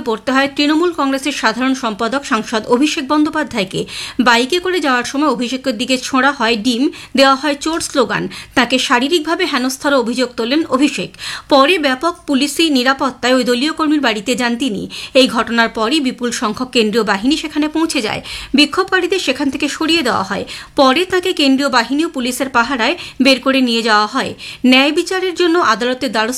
পড়তে হয় তৃণমূল কংগ্রেসের সাধারণ সম্পাদক সাংসদ অভিষেক বন্দ্যোপাধ্যায়কে। বাইকে করে যাওয়ার সময় অভিষেকের দিকে ছোঁড়া হয় ডিম, দেওয়া হয় চোর স্লোগান, তাকে শারীরিকভাবে হেনস্থার অভিযোগ তোলেন অভিষেক। পরে ব্যাপক পুলিশি নিরাপত্তায় ওই দলীয় কর্মীর বাড়িতে যান তিনি। এই ঘটনার পরই বিপুল সংখ্যক কেন্দ্রীয় বাহিনী সেখানে পৌঁছে যায়। বিক্ষোভকারীদের সেখান থেকে সরিয়ে দেওয়া হয়। পরে তাকে কেন্দ্রীয় বাহিনী ও পুলিশের পাহারায় বের করে নিয়ে যাওয়া হয়। ন্যায় বিচারের জন্য আদালতের দ্বারস্থ